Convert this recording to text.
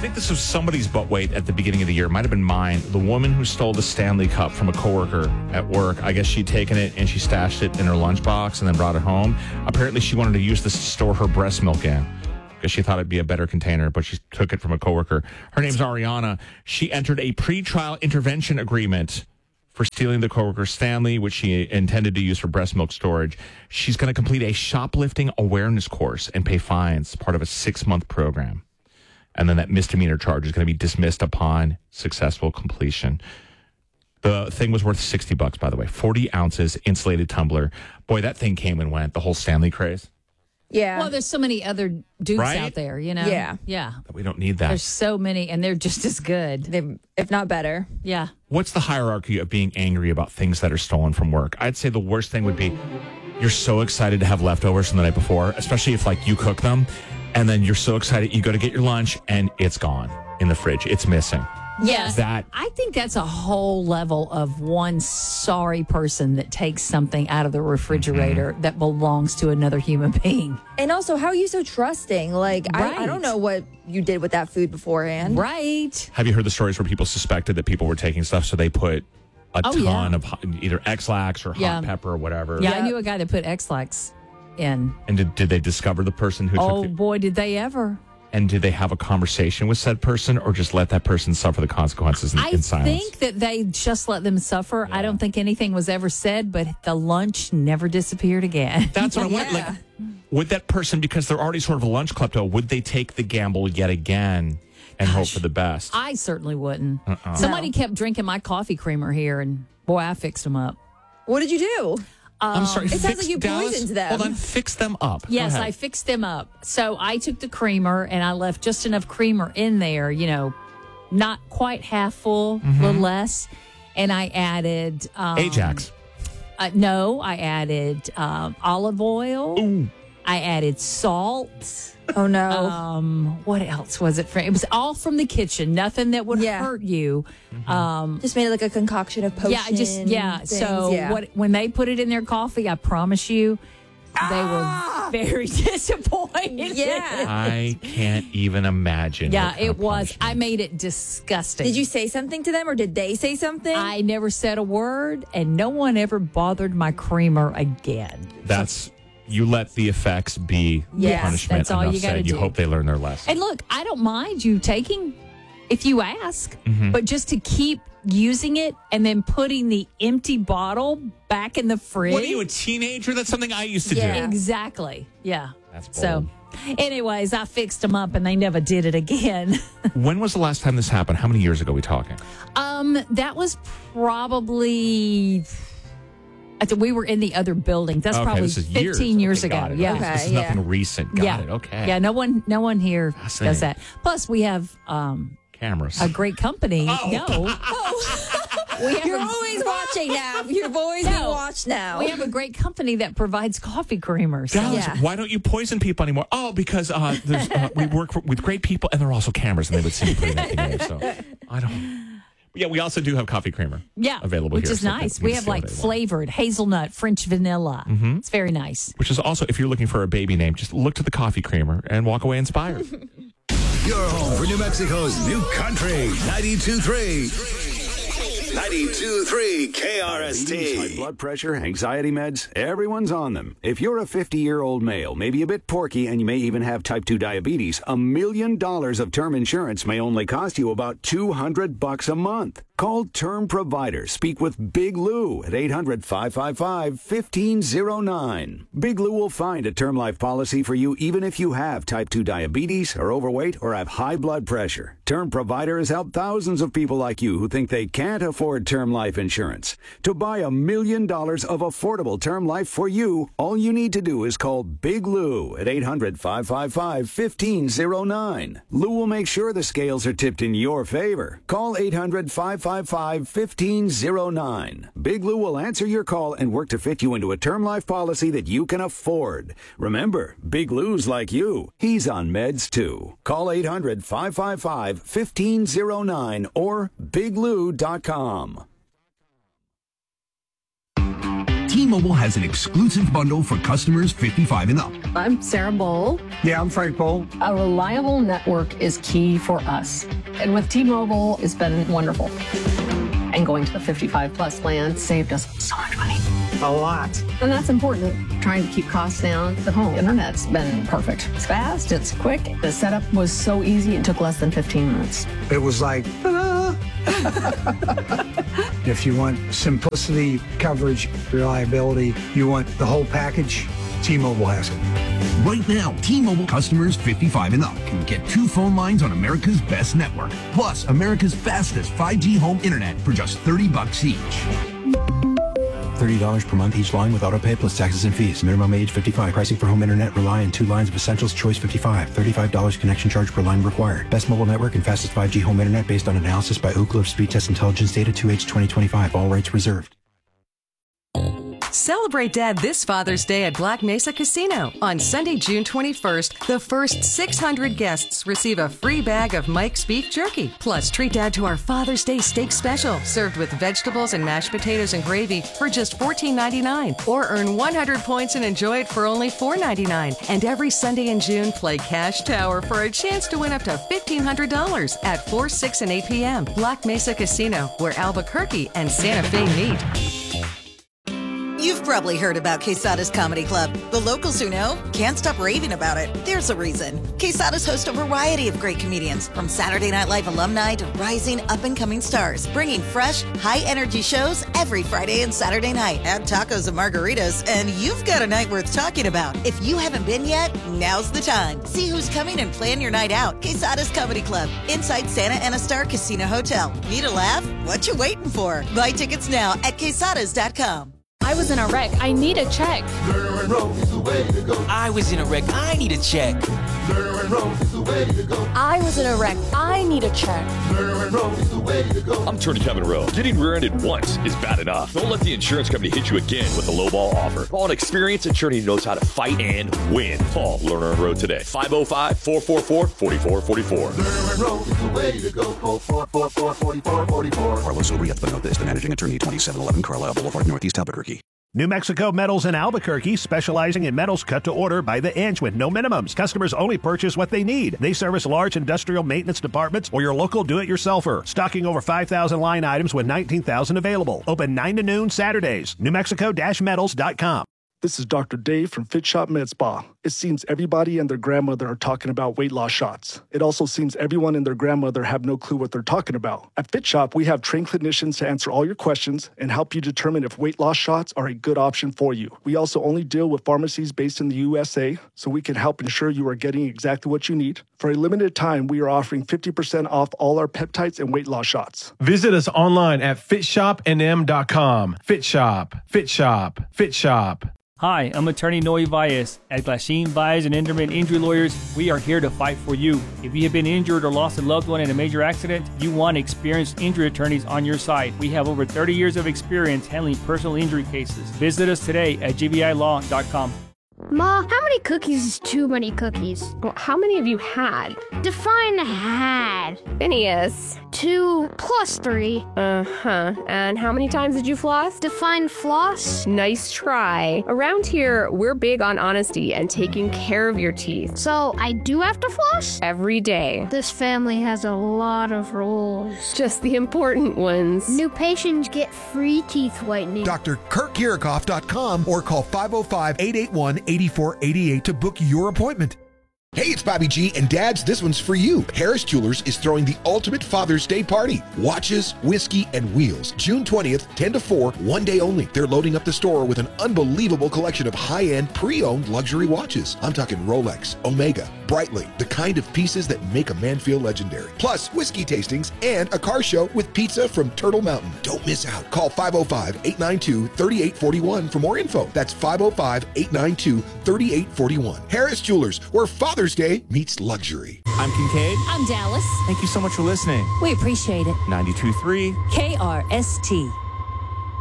think this was somebody's butt weight at the beginning of the year. It might have been mine. The woman who stole the Stanley Cup from a coworker at work, I guess she'd taken it and she stashed it in her lunchbox and then brought it home. Apparently, she wanted to use this to store her breast milk in because she thought it'd be a better container, but she took it from a coworker. Her name's Ariana. She entered a pretrial intervention agreement for stealing the coworker Stanley, which she intended to use for breast milk storage. She's going to complete a shoplifting awareness course and pay fines, part of a 6-month program. And then that misdemeanor charge is going to be dismissed upon successful completion. The thing was worth $60, by the way. 40 ounces, insulated tumbler. Boy, that thing came and went. The whole Stanley craze. Yeah. Well, there's so many other dudes Right? out there, you know? Yeah. Yeah. We don't need that. There's so many, and they're just as good. If not better. Yeah. What's the hierarchy of being angry about things that are stolen from work? I'd say the worst thing would be you're so excited to have leftovers from the night before, especially if like you cook them, and then you're so excited you go to get your lunch and it's gone in the fridge. It's missing. Yes. That I think that's a whole level of one sorry person that takes something out of the refrigerator that belongs to another human being. And also, how are you so trusting? Like, I Right. don't know what you did with that food beforehand. Right. Have you heard the stories where people suspected that people were taking stuff, so they put a ton yeah. of either X-Lax or Yeah. hot pepper or whatever? Yeah, I Yep. knew a guy that put X-Lax in. And did they discover the person who Oh, took it? boy, did they ever. And did they have a conversation with said person or just let that person suffer the consequences in silence? think that they just let them suffer. I don't think anything was ever said, but the lunch never disappeared again. That's what I want. Like, would that person, because they're already sort of a lunch klepto, would they take the gamble yet again and hope for the best? I certainly wouldn't. Somebody kept drinking my coffee creamer here, and boy, I fixed them up. What did you do? I'm sorry. It sounds like you poisoned them. Hold on. Fix them up. Go Yes, ahead. I fixed them up. So I took the creamer and I left just enough creamer in there, you know, not quite half full, a little less. And I added Ajax. No, I added olive oil. Ooh. I added salt. Oh, no. What else was it? It was all from the kitchen. Nothing that would Yeah. hurt you. Just made it like a concoction of potion. things. So Yeah. when they put it in their coffee, I promise you, they were very disappointed. Yeah. I can't even imagine. Yeah, what kind it of was. I punishment. made it disgusting. Did you say something to them or did they say something? I never said a word, and no one ever bothered my creamer again. That's you let the effects be Yes, punishment. that's all enough you gotta said. You do. hope they learn their lesson. And look, I don't mind you taking, if you ask, Mm-hmm. but just to keep using it and then putting the empty bottle back in the fridge. What are you, a teenager? That's something I used to Yeah. do. Exactly. Yeah. That's So, bold. anyways, I fixed them up and they never did it again. When was the last time this happened? How many years ago are we talking? That was probably. I think we were in the other building. That's Okay, probably this is 15 years Okay, ago. got it. Yeah. Okay, this is Okay, nothing yeah. recent. Got it. Okay. Yeah, no one here Fascinating. does that. Plus, we have Cameras. a great company. No. We have You're a- always watching now. You're always being No. watched now. We have a great company that provides coffee creamers. Dallas, Yeah. why don't you poison people anymore? Oh, because we work with great people, and there are also cameras, and they would see me putting that thing in. So I don't. Yeah, we also do have coffee creamer. Yeah, available which here. is so nice. they We can have steal like what they want. flavored hazelnut, French vanilla. It's very nice. Which is also, if you're looking for a baby name, just look to the coffee creamer and walk away inspired. Your home for New Mexico's new country. 92.3. 92.3 KRST. High blood pressure, anxiety meds, everyone's on them. If you're a 50-year-old male, maybe a bit porky, and you may even have type 2 diabetes, $1 million of term insurance may only cost you about $200 a month. Call Term Provider. Speak with Big Lou at 800-555-1509. Big Lou will find a term life policy for you even if you have type 2 diabetes, are overweight, or have high blood pressure. Term Provider has helped thousands of people like you who think they can't afford term life insurance. To buy $1 million of affordable term life for you, all you need to do is call Big Lou at 800-555-1509. Lou will make sure the scales are tipped in your favor. Call 800-555-1509. Big Lou will answer your call and work to fit you into a term life policy that you can afford. Remember, Big Lou's like you. He's on meds too. Call 800-555-1509 or biglou.com. T-Mobile has an exclusive bundle for customers 55 and up. I'm Sarah Bowl. Yeah, I'm Frank Bowl. A reliable network is key for us. And with T-Mobile, it's been wonderful. And going to the 55-plus plan saved us so much money. A lot. And that's important, trying to keep costs down. The home internet's been perfect. It's fast, it's quick. The setup was so easy, it took less than 15 minutes. It was like, ta-da! If you want simplicity, coverage, reliability, you want the whole package, T-Mobile has it. Right now, T-Mobile customers 55 and up can get 2 phone lines on America's best network, plus America's fastest 5G home internet for just $30 each. $30 per month each line with autopay plus taxes and fees. Minimum age 55. Pricing for home internet rely on 2 lines of Essentials Choice 55. $35 connection charge per line required. Best mobile network and fastest 5G home internet based on analysis by Ookla of Speed Test Intelligence data 2H 2025. All rights reserved. Celebrate Dad this Father's Day at Black Mesa Casino. On Sunday, June 21st, the first 600 guests receive a free bag of Mike's Beef Jerky. Plus, treat Dad to our Father's Day Steak Special, served with vegetables and mashed potatoes and gravy for just $14.99. Or earn 100 points and enjoy it for only $4.99. And every Sunday in June, play Cash Tower for a chance to win up to $1,500 at 4, 6, and 8 p.m. Black Mesa Casino, where Albuquerque and Santa Fe meet. You've probably heard about Quesada's Comedy Club. The locals who know can't stop raving about it. There's a reason. Quesada's host a variety of great comedians, from Saturday Night Live alumni to rising up-and-coming stars, bringing fresh, high-energy shows every Friday and Saturday night. Add tacos and margaritas, and you've got a night worth talking about. If you haven't been yet, now's the time. See who's coming and plan your night out. Quesada's Comedy Club, inside Santa Ana Star Casino Hotel. Need a laugh? What you waiting for? Buy tickets now at quesadas.com. I was in a wreck. I need a check. I was in a wreck. I need a check. I was in a wreck. I need a check. I'm Attorney Kevin Rowe. Getting rear-ended once is bad enough. Don't let the insurance company hit you again with a lowball offer. Call an experienced attorney who knows how to fight and win. Call Lerner & Rowe today. 505-444-4444. Lerner & Rowe is the way to go. Call 444-4444. Carlos O'Rieth, Benotes, the managing attorney, 2711 Carlisle Boulevard, Northeast Albuquerque. New Mexico Metals in Albuquerque, specializing in metals cut to order by the inch with no minimums. Customers only purchase what they need. They service large industrial maintenance departments or your local do-it-yourselfer. Stocking over 5,000 line items with 19,000 available. Open 9 to noon Saturdays. NewMexico-metals.com. This is Dr. Dave from Fit Shop Med Spa. It seems everybody and their grandmother are talking about weight loss shots. It also seems everyone and their grandmother have no clue what they're talking about. At Fit Shop, we have trained clinicians to answer all your questions and help you determine if weight loss shots are a good option for you. We also only deal with pharmacies based in the USA, so we can help ensure you are getting exactly what you need. For a limited time, we are offering 50% off all our peptides and weight loss shots. Visit us online at fitshopnm.com. Fit Shop, Fit Shop, Fit Shop. Hi, I'm attorney Noe Valles. At Glasheen, Valles and Enderman Injury Lawyers, we are here to fight for you. If you have been injured or lost a loved one in a major accident, you want experienced injury attorneys on your side. We have over 30 years of experience handling personal injury cases. Visit us today at gvilaw.com. Ma, how many cookies is too many cookies? Well, how many have you had? Define had. Phineas. 2 plus 3. Uh-huh. And how many times did you floss? Define floss. Nice try. Around here, we're big on honesty and taking care of your teeth. So I do have to floss? Every day. This family has a lot of rules. Just the important ones. New patients get free teeth whitening. DrKurtKirikoff.com or call 505-881-8488 to book your appointment. Hey, it's Bobby G, and Dads, this one's for you. Harris Jewelers is throwing the ultimate Father's Day party. Watches, whiskey, and wheels. June 20th, 10 to 4, one day only. They're loading up the store with an unbelievable collection of high-end, pre-owned luxury watches. I'm talking Rolex, Omega, Breitling, the kind of pieces that make a man feel legendary. Plus, whiskey tastings and a car show with pizza from Turtle Mountain. Don't miss out. Call 505-892-3841 for more info. That's 505-892-3841. Harris Jewelers, where Father's Day meets luxury. I'm Kincaid. I'm Dallas. Thank you so much for listening. We appreciate it. 92.3 KRST.